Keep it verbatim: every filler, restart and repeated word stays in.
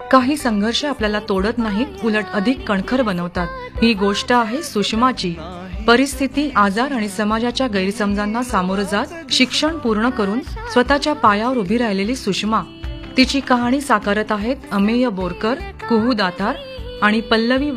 काही संघर्ष आपल्याला तोडत नाहीत, उलट अधिक कणखर बनवतात। ही गोष्ट आहे सुषमाची। परिस्थिती, आजार आणि समाजाच्या गैरसमजांना सामोरं जात शिक्षण पूर्ण करून स्वतःच्या पायावर उभी राहिलेली सुषमा। तिची कहाणी साकारत आहेत अमेय बोरकर, कुहू दातार आणि पल्लवी